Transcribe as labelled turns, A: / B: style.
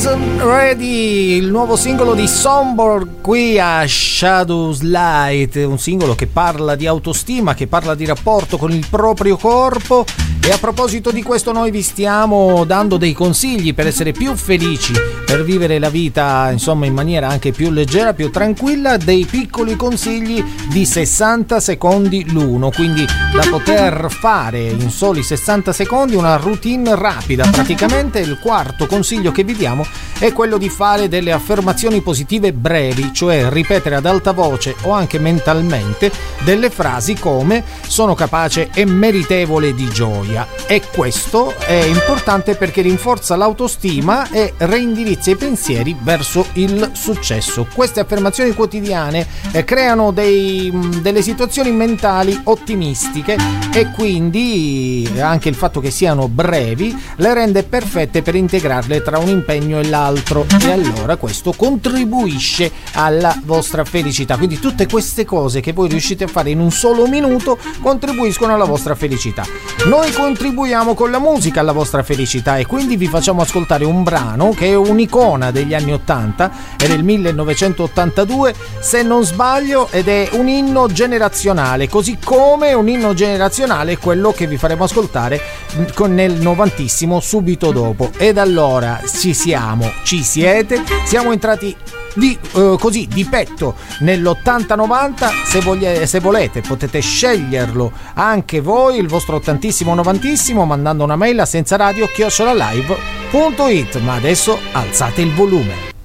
A: Ready, il nuovo singolo di Songbird qui a Shadows Light, un singolo che parla di autostima, che parla di rapporto con il proprio corpo. E a proposito di questo noi vi stiamo dando dei consigli per essere più felici, per vivere la vita insomma in maniera anche più leggera, più tranquilla, dei piccoli consigli di 60 secondi l'uno, quindi da poter fare in soli 60 secondi una routine rapida. Praticamente il quarto consiglio che vi diamo è quello di fare delle affermazioni positive brevi, cioè ripetere ad alta voce o anche mentalmente delle frasi come sono capace e meritevole di gioia. E questo è importante perché rinforza l'autostima e reindirizza i pensieri verso il successo. Queste affermazioni quotidiane creano delle situazioni mentali ottimistiche e quindi anche il fatto che siano brevi le rende perfette per integrarle tra un impegno e l'altro, e allora questo contribuisce alla vostra felicità. Quindi tutte queste cose che voi riuscite a fare in un solo minuto contribuiscono alla vostra felicità. Noi contribuiamo con la musica alla vostra felicità e quindi vi facciamo ascoltare un brano che è un'icona degli anni 80, è del 1982 se non sbaglio, ed è un inno generazionale, così come un inno generazionale è quello che vi faremo ascoltare nel novantissimo subito dopo. Ed allora ci siete, siamo entrati così di petto nell'80-90. Se volete potete sceglierlo anche voi, il vostro 80-90, mandando una mail a senzaradio@live.it. Ma adesso alzate il volume.